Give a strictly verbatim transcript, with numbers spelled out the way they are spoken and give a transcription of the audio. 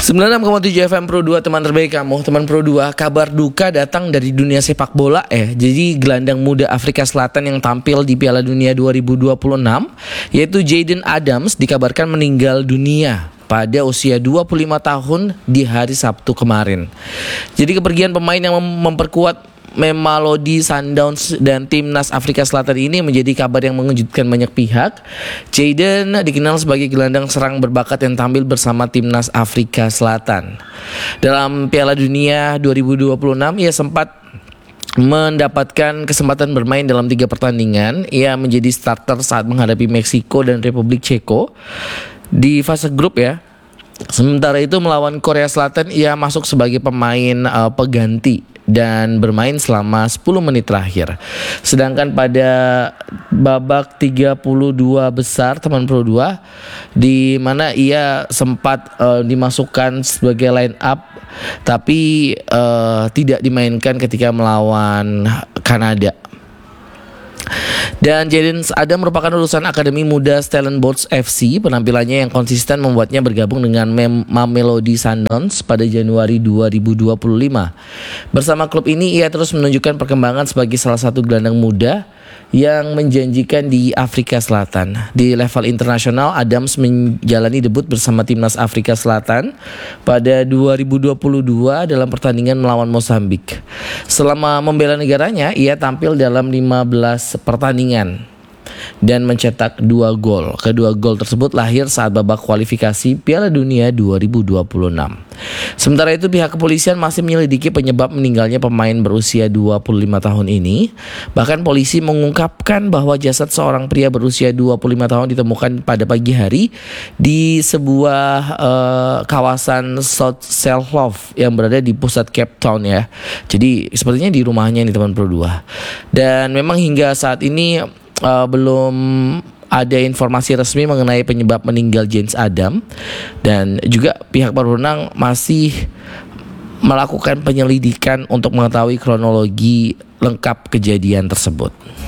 sembilan puluh enam koma tujuh F M Pro dua, teman terbaik kamu. Teman Pro dua, kabar duka datang dari dunia sepak bola eh. Jadi gelandang muda Afrika Selatan yang tampil di Piala Dunia dua ribu dua puluh enam, yaitu Jayden Adams, dikabarkan meninggal dunia pada usia dua puluh lima tahun di hari Sabtu kemarin. Jadi kepergian pemain yang mem- memperkuat Mamelodi Sundowns dan timnas Afrika Selatan ini menjadi kabar yang mengejutkan banyak pihak. Jayden dikenal sebagai gelandang serang berbakat yang tampil bersama timnas Afrika Selatan. Dalam Piala Dunia dua ribu dua puluh enam ia sempat mendapatkan kesempatan bermain dalam tiga pertandingan. Ia menjadi starter saat menghadapi Meksiko dan Republik Ceko di fase grup ya. Sementara itu melawan Korea Selatan ia masuk sebagai pemain uh, pengganti dan bermain selama sepuluh menit terakhir. Sedangkan pada babak tiga puluh dua besar teman Pro dua, di mana ia sempat uh, dimasukkan sebagai line up tapi uh, tidak dimainkan ketika melawan Kanada. Dan Jayden Adams merupakan lulusan Akademi Muda Stellenbosch F C. Penampilannya yang konsisten membuatnya bergabung dengan Mamelodi Sundowns pada Januari dua ribu dua puluh lima. Bersama klub ini ia terus menunjukkan perkembangan sebagai salah satu gelandang muda yang menjanjikan di Afrika Selatan. Di level internasional, Adams menjalani debut bersama timnas Afrika Selatan pada dua ribu dua puluh dua dalam pertandingan melawan Mozambik. Selama membela negaranya, ia tampil dalam lima belas pertandingan dan mencetak dua gol. Kedua gol tersebut lahir saat babak kualifikasi Piala Dunia dua ribu dua puluh enam. Sementara itu pihak kepolisian masih menyelidiki penyebab meninggalnya pemain berusia dua puluh lima tahun ini. Bahkan polisi mengungkapkan bahwa jasad seorang pria berusia dua puluh lima tahun ditemukan pada pagi hari di sebuah uh, kawasan South Selhov yang berada di pusat Cape Town ya. Jadi sepertinya di rumahnya nih teman Pro dua. Dan memang hingga saat ini uh, belum ada informasi resmi mengenai penyebab meninggal Jayden Adams, dan juga pihak berwenang masih melakukan penyelidikan untuk mengetahui kronologi lengkap kejadian tersebut.